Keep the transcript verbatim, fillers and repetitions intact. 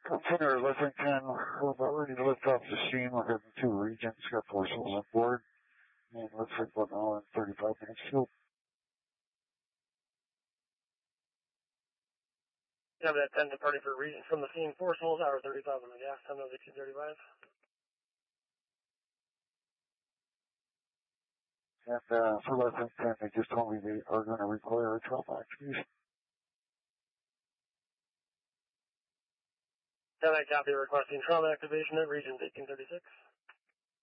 Container Lexington, we're about ready to lift off the scene. We're heading to Regents, got four souls on board. And looks like about an hour and thirty-five minutes fuel. Yeah, that ten departing for Regents from the scene, four souls, hour thirty-five on the gas, ten oh two thirty-five. And uh, for Lexington, they just told me they are going to require a twelve activation. ten I copy requesting trauma activation at Regents eighteen thirty-six.